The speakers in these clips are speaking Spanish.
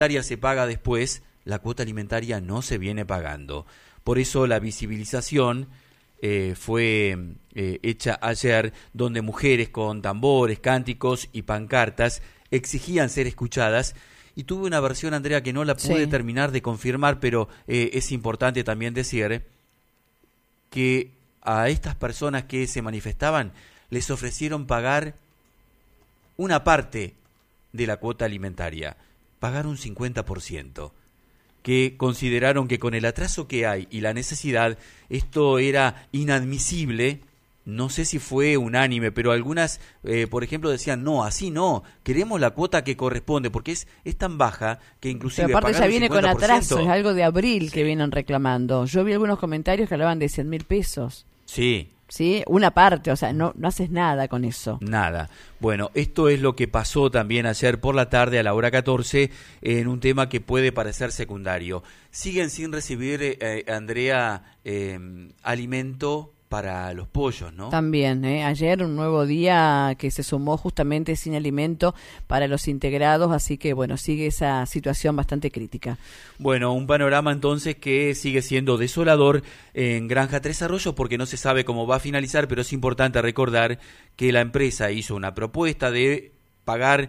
se paga después, la cuota alimentaria no se viene pagando. Por eso la visibilización fue hecha ayer, donde mujeres con tambores, cánticos y pancartas exigían ser escuchadas. Y tuve una versión, Andrea, que no la pude terminar de confirmar, pero es importante también decir que a estas personas que se manifestaban les ofrecieron pagar una parte de la cuota alimentaria, pagar un 50%, que consideraron que con el atraso que hay y la necesidad, esto era inadmisible. No sé si fue unánime, pero algunas, por ejemplo, decían, no, así no, queremos la cuota que corresponde, porque es tan baja que inclusive... Pero aparte ya viene 50%, con atraso, es algo de abril que vienen reclamando. Yo vi algunos comentarios que hablaban de 100.000 pesos. Sí. Sí, una parte, o sea, no haces nada con eso. Nada. Bueno, esto es lo que pasó también ayer por la tarde a la hora 14 en un tema que puede parecer secundario. Siguen sin recibir, Andrea, alimento para los pollos, ¿no? También, ayer un nuevo día que se sumó justamente sin alimento para los integrados, así que bueno, sigue esa situación bastante crítica. Bueno, un panorama entonces que sigue siendo desolador en Granja Tres Arroyos, porque no se sabe cómo va a finalizar, pero es importante recordar que la empresa hizo una propuesta de pagar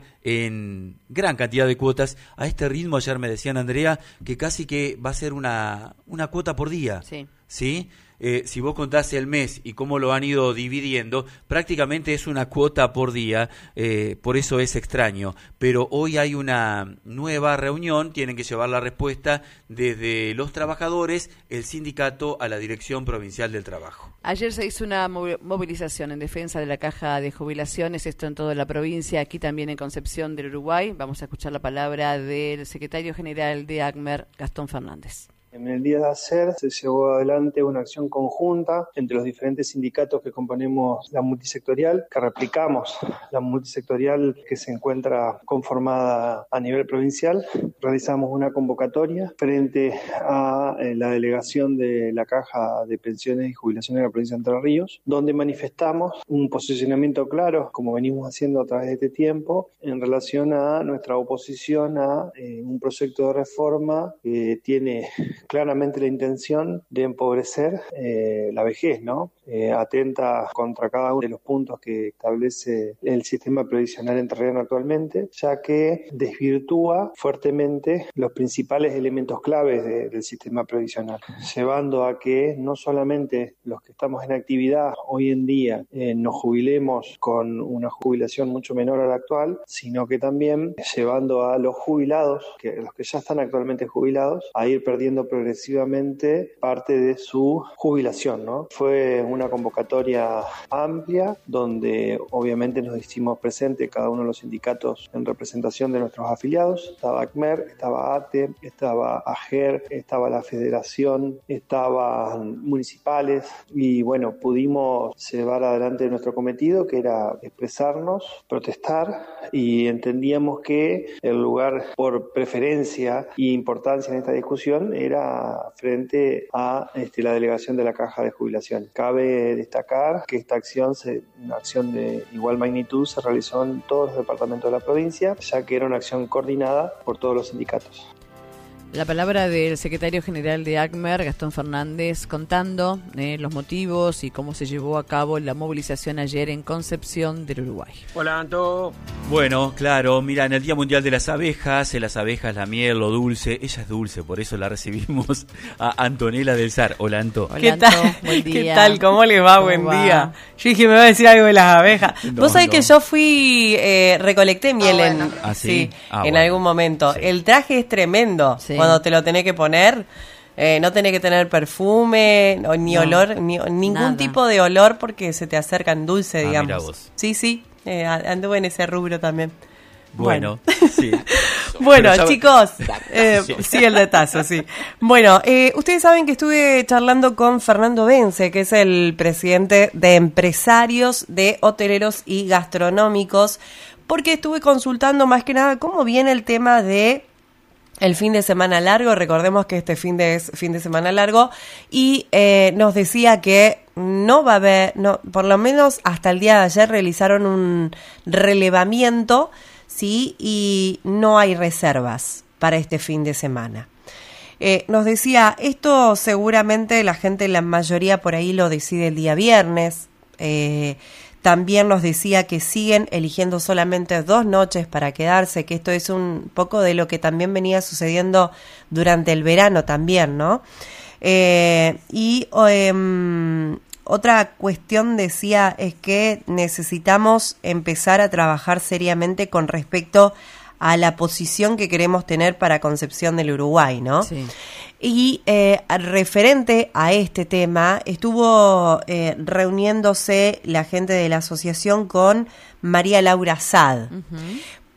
en gran cantidad de cuotas. A este ritmo, ayer me decían, Andrea, que casi que va a ser una cuota por día. Sí. ¿Sí? Si vos contás el mes y cómo lo han ido dividiendo, prácticamente es una cuota por día, por eso es extraño. Pero hoy hay una nueva reunión, tienen que llevar la respuesta desde los trabajadores, el sindicato, a la Dirección Provincial del Trabajo. Ayer se hizo una movilización en defensa de la caja de jubilaciones, esto en toda la provincia, aquí también en Concepción del Uruguay. Vamos a escuchar la palabra del secretario general de ACMER, Gastón Fernández. En el día de ayer se llevó adelante una acción conjunta entre los diferentes sindicatos que componemos la multisectorial, que replicamos la multisectorial que se encuentra conformada a nivel provincial. Realizamos una convocatoria frente a la delegación de la Caja de Pensiones y Jubilaciones de la provincia de Entre Ríos, donde manifestamos un posicionamiento claro, como venimos haciendo a través de este tiempo, en relación a nuestra oposición a un proyecto de reforma que tiene claramente la intención de empobrecer la vejez, ¿no? Atenta contra cada uno de los puntos que establece el sistema previsional entrerriano actualmente, ya que desvirtúa fuertemente los principales elementos claves del sistema previsional, llevando a que no solamente los que estamos en actividad hoy en día nos jubilemos con una jubilación mucho menor a la actual, sino que también llevando a los jubilados, los que ya están actualmente jubilados, a ir perdiendo progresivamente parte de su jubilación, ¿no? Fue una convocatoria amplia donde obviamente nos hicimos presentes cada uno de los sindicatos en representación de nuestros afiliados. Estaba ACMER, estaba ATE, estaba AGER, estaba la Federación, estaban municipales y bueno, pudimos llevar adelante nuestro cometido, que era expresarnos, protestar, y entendíamos que el lugar por preferencia e importancia en esta discusión era frente a la delegación de la Caja de Jubilación. Cabe destacar que esta acción, una acción de igual magnitud, se realizó en todos los departamentos de la provincia, ya que era una acción coordinada por todos los sindicatos. La palabra del secretario general de ACMER, Gastón Fernández, contando los motivos y cómo se llevó a cabo la movilización ayer en Concepción del Uruguay. Hola, Anto. Bueno, claro, mira, en el Día Mundial de las Abejas, la miel, lo dulce, ella es dulce, por eso la recibimos a Antonella del Sar. Hola, Anto. Hola, ¿Qué tal? Anto, buen día. ¿Qué tal? ¿Cómo le va? Buen día. Yo dije, me va a decir algo de las abejas. No, Vos sabés no. que yo fui, recolecté miel ¿sí? en Bueno. algún momento. Sí. El traje es tremendo. Sí. Cuando te lo tenés que poner, no tenés que tener perfume, ni olor, ningún nada. tipo de olor porque se te acercan dulce, digamos. Mira vos. Sí, anduve en ese rubro también. Bueno, sí. Bueno, Pero ya- chicos, sí, el detazo, sí. Bueno, ustedes saben que estuve charlando con Fernando Bence, que es el presidente de empresarios de hoteleros y gastronómicos, porque estuve consultando más que nada cómo viene el tema de el fin de semana largo. Recordemos que este fin de semana largo, y nos decía que no va a haber, por lo menos hasta el día de ayer realizaron un relevamiento, sí, y no hay reservas para este fin de semana. Nos decía, esto seguramente la gente, la mayoría por ahí lo decide el día viernes. También nos decía que siguen eligiendo solamente 2 noches para quedarse, que esto es un poco de lo que también venía sucediendo durante el verano también, ¿no? Otra cuestión, decía, es que necesitamos empezar a trabajar seriamente con respecto a la posición que queremos tener para Concepción del Uruguay, ¿no? Sí. Y referente a este tema, estuvo reuniéndose la gente de la asociación con María Laura Sad. Uh-huh.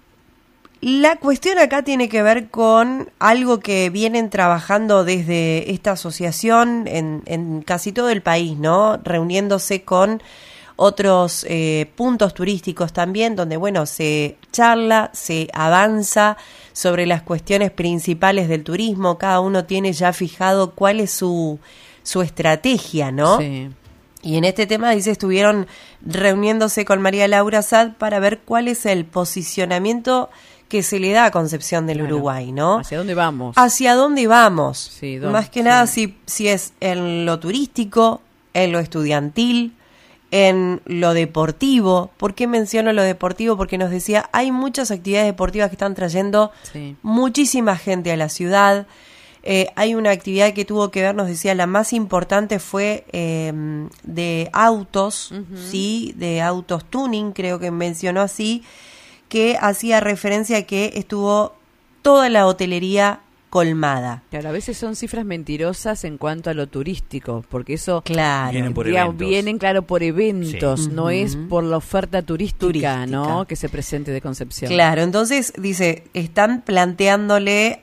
La cuestión acá tiene que ver con algo que vienen trabajando desde esta asociación en casi todo el país, ¿no? Reuniéndose con otros puntos turísticos también, donde, bueno, se charla, se avanza sobre las cuestiones principales del turismo. Cada uno tiene ya fijado cuál es su estrategia, ¿no? Sí. Y en este tema, dice, estuvieron reuniéndose con María Laura Sad para ver cuál es el posicionamiento que se le da a Concepción del Uruguay, ¿no? ¿Hacia dónde vamos? ¿Hacia dónde vamos? Sí, más que nada, si es en lo turístico, en lo estudiantil, en lo deportivo. ¿Por qué menciono lo deportivo? Porque nos decía, hay muchas actividades deportivas que están trayendo muchísima gente a la ciudad. Hay una actividad que tuvo que ver, nos decía, la más importante fue de autos, ¿sí? De autos tuning, creo que mencionó así, que hacía referencia a que estuvo toda la hotelería colmada. Claro, a veces son cifras mentirosas en cuanto a lo turístico, porque eso vienen por eventos, sí. No es por la oferta turística, ¿no? Que se presente de Concepción. Claro, entonces dice, están planteándole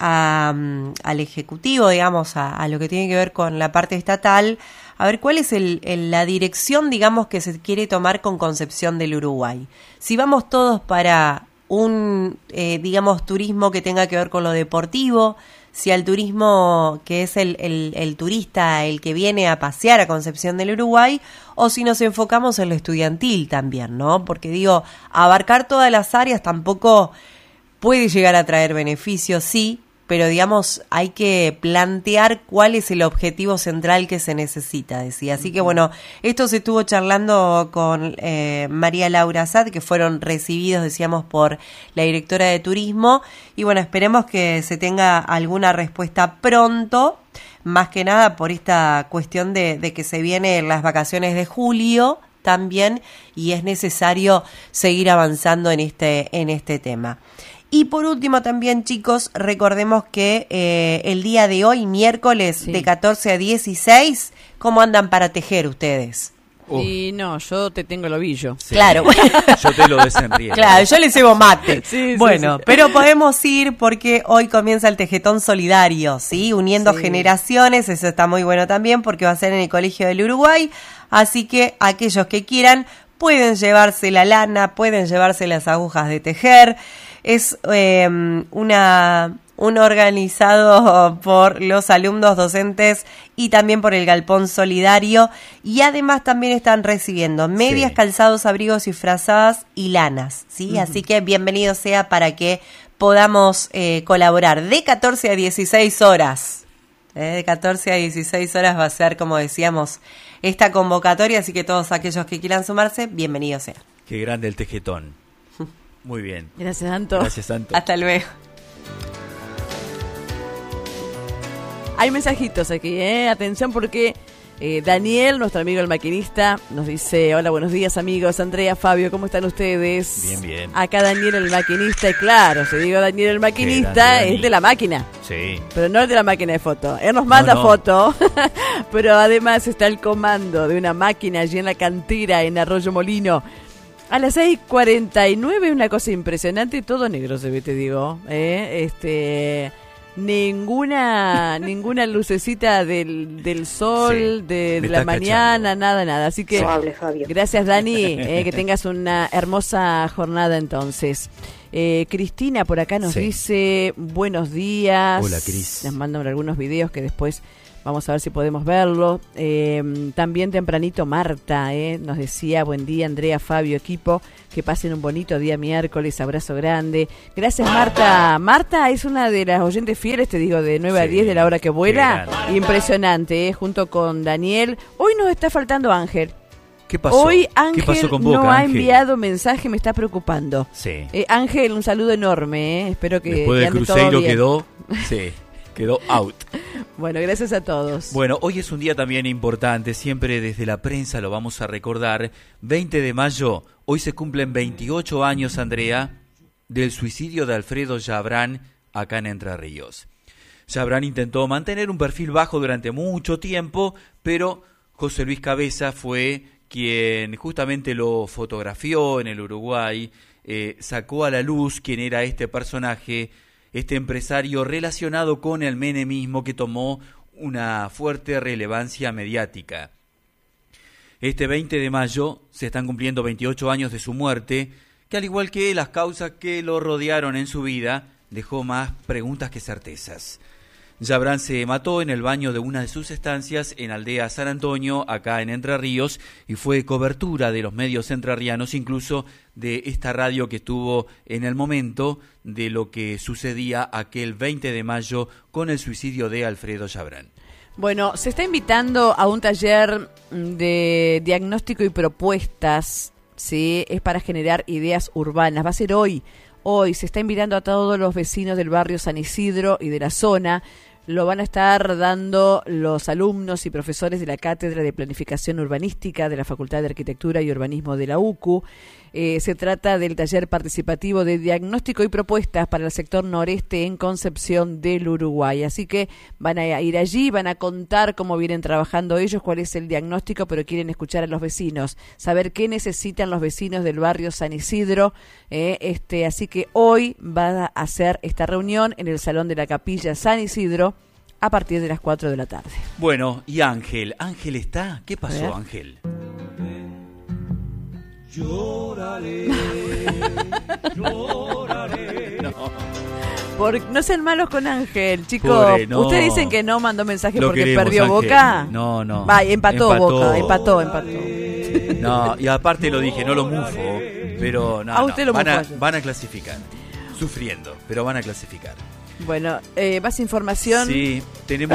al Ejecutivo, digamos, a lo que tiene que ver con la parte estatal, a ver cuál es la dirección, digamos, que se quiere tomar con Concepción del Uruguay. Si vamos todos para un, digamos, turismo que tenga que ver con lo deportivo, si al turismo que es el turista, el que viene a pasear a Concepción del Uruguay, o si nos enfocamos en lo estudiantil también, ¿no? Porque digo, abarcar todas las áreas tampoco puede llegar a traer beneficios, sí, pero digamos, hay que plantear cuál es el objetivo central que se necesita, decía. Así que bueno, esto se estuvo charlando con María Laura Sad, que fueron recibidos, decíamos, por la directora de turismo, y bueno, esperemos que se tenga alguna respuesta pronto, más que nada por esta cuestión de que se vienen las vacaciones de julio también, y es necesario seguir avanzando en este tema. Y por último también, chicos, recordemos que el día de hoy, miércoles, de 14 a 16, ¿cómo andan para tejer ustedes? Y no, yo te tengo el ovillo. Sí. Claro. Yo te lo desenrío. Claro, yo le cebo mate. Sí, bueno, sí. Pero podemos ir porque hoy comienza el tejetón solidario, ¿sí? Uniendo generaciones, eso está muy bueno también porque va a ser en el Colegio del Uruguay. Así que aquellos que quieran pueden llevarse la lana, pueden llevarse las agujas de tejer. Es un organizado por los alumnos docentes y también por el Galpón Solidario, y además también están recibiendo medias, calzados, abrigos y frazadas y lanas, ¿sí? Así que bienvenido sea para que podamos colaborar de 14 a 16 horas. De 14 a 16 horas va a ser, como decíamos, esta convocatoria, así que todos aquellos que quieran sumarse, bienvenidos sea. Qué grande el tejetón. Muy bien. Gracias, Santo. Gracias, Santo. Hasta luego. Hay mensajitos aquí, atención porque Daniel, nuestro amigo el maquinista, nos dice, hola, buenos días amigos, Andrea, Fabio, ¿cómo están ustedes? Bien, bien. Acá Daniel el maquinista, y claro, si digo Daniel el maquinista, es de la máquina. Sí. Pero no es de la máquina de foto. Él nos manda foto, pero además está el comando de una máquina allí en la cantera, en Arroyo Molino. A las 6:49, una cosa impresionante, todo negro se ve, te digo. Ninguna lucecita del sol, de la mañana, nada. Así que gracias, Dani, que tengas una hermosa jornada entonces. Cristina por acá nos dice buenos días. Hola, Cris. Nos mandan algunos videos que después Vamos a ver si podemos verlo. También tempranito Marta nos decía, buen día Andrea, Fabio, equipo, que pasen un bonito día miércoles, abrazo grande. Gracias Marta. Marta es una de las oyentes fieles, te digo, de 9 a 10 de la hora que vuela. Impresionante, junto con Daniel. Hoy nos está faltando Ángel. ¿Qué pasó? Hoy Ángel ¿Qué pasó con Boca, no ha Ángel? enviado mensaje, me está preocupando. Sí. Ángel, un saludo enorme, espero que después del ande todo Cruzeiro bien. quedó out. Bueno, gracias a todos. Bueno, hoy es un día también importante, siempre desde la prensa lo vamos a recordar. 20 de mayo, hoy se cumplen 28 años, Andrea, del suicidio de Alfredo Yabrán acá en Entre Ríos. Yabrán intentó mantener un perfil bajo durante mucho tiempo, pero José Luis Cabeza fue quien justamente lo fotografió en el Uruguay, sacó a la luz quién era este personaje, este empresario relacionado con el menemismo que tomó una fuerte relevancia mediática. Este 20 de mayo se están cumpliendo 28 años de su muerte, que al igual que las causas que lo rodearon en su vida, dejó más preguntas que certezas. Yabrán se mató en el baño de una de sus estancias en Aldea San Antonio, acá en Entre Ríos, y fue cobertura de los medios entrerrianos, incluso de esta radio que estuvo en el momento de lo que sucedía aquel 20 de mayo con el suicidio de Alfredo Yabrán. Bueno, se está invitando a un taller de diagnóstico y propuestas, ¿sí? Es para generar ideas urbanas. Va a ser hoy. Hoy se está invitando a todos los vecinos del barrio San Isidro y de la zona. Lo van a estar dando los alumnos y profesores de la Cátedra de Planificación Urbanística de la Facultad de Arquitectura y Urbanismo de la UCU. Se trata del taller participativo de diagnóstico y propuestas para el sector noreste en Concepción del Uruguay. Así que van a ir allí, van a contar cómo vienen trabajando ellos, cuál es el diagnóstico, pero quieren escuchar a los vecinos, saber qué necesitan los vecinos del barrio San Isidro. Así que hoy va a hacer esta reunión en el Salón de la Capilla San Isidro a partir de las 4 de la tarde. Bueno, y Ángel está. ¿Qué pasó, Ángel? Lloraré, lloraré. No sean malos con Ángel, chicos. Pobre, no. Ustedes dicen que no mandó mensaje Lo porque queremos, perdió Ángel. Boca. No. Va, empató Boca, empató. No, y aparte lo dije, no lo mufo, pero no, A usted lo mufó ayer. van a clasificar. Sufriendo, pero van a clasificar. Bueno, más información. Sí, tenemos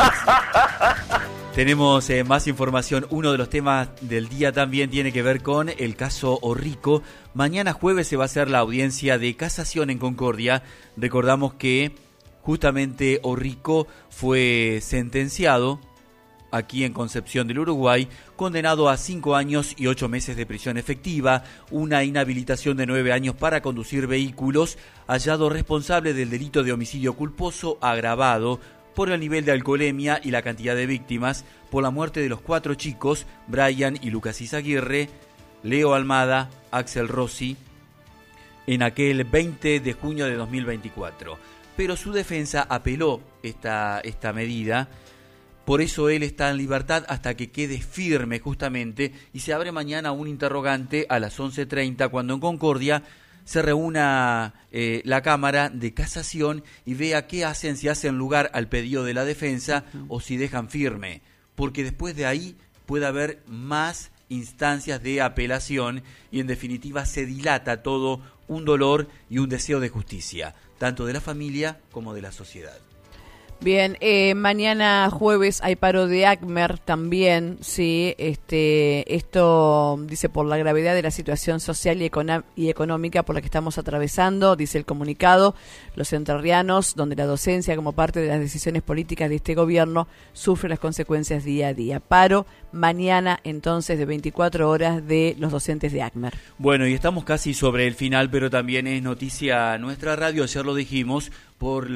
más información. Uno de los temas del día también tiene que ver con el caso Orrico. Mañana jueves se va a hacer la audiencia de casación en Concordia. Recordamos que justamente Orrico fue sentenciado aquí en Concepción del Uruguay, condenado a 5 años y 8 meses de prisión efectiva, una inhabilitación de 9 años para conducir vehículos, hallado responsable del delito de homicidio culposo agravado por el nivel de alcoholemia y la cantidad de víctimas, por la muerte de los 4 chicos, Brian y Lucas Izaguirre, Leo Almada, Axel Rossi, en aquel 20 de junio de 2024. Pero su defensa apeló esta medida. Por eso él está en libertad hasta que quede firme justamente, y se abre mañana un interrogante a las 11:30 cuando en Concordia se reúna la Cámara de Casación y vea qué hacen, si hacen lugar al pedido de la defensa o si dejan firme, porque después de ahí puede haber más instancias de apelación y en definitiva se dilata todo un dolor y un deseo de justicia, tanto de la familia como de la sociedad. Bien, mañana jueves hay paro de ACMER también, sí, esto dice por la gravedad de la situación social y económica por la que estamos atravesando, dice el comunicado, los entrerrianos, donde la docencia como parte de las decisiones políticas de este gobierno sufre las consecuencias día a día. Paro mañana entonces de 24 horas de los docentes de ACMER. Bueno, y estamos casi sobre el final, pero también es noticia nuestra radio, ayer lo dijimos, por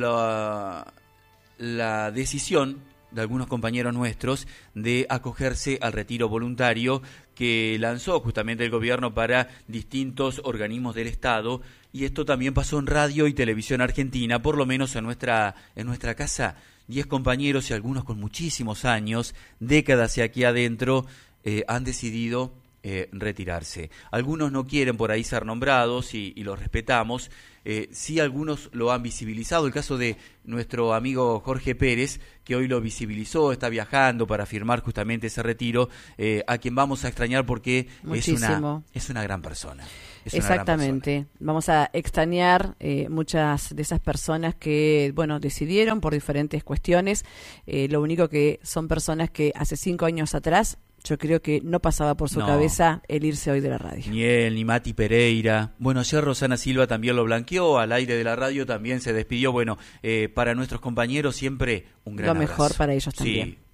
la decisión de algunos compañeros nuestros de acogerse al retiro voluntario que lanzó justamente el gobierno para distintos organismos del Estado, y esto también pasó en radio y televisión argentina, por lo menos en nuestra casa. 10 compañeros y algunos con muchísimos años, décadas y aquí adentro, han decidido retirarse. Algunos no quieren por ahí ser nombrados y los respetamos. sí algunos lo han visibilizado. El caso de nuestro amigo Jorge Pérez, que hoy lo visibilizó, está viajando para firmar justamente ese retiro, a quien vamos a extrañar porque es una gran persona. Exactamente. Vamos a extrañar muchas de esas personas que, bueno, decidieron por diferentes cuestiones. Lo único que son personas que hace 5 años atrás yo creo que no pasaba por su cabeza el irse hoy de la radio. Ni él, ni Mati Pereira. Bueno, ayer Rosana Silva también lo blanqueó, al aire de la radio también se despidió. Bueno, para nuestros compañeros siempre un gran abrazo. Lo mejor para ellos también. Sí.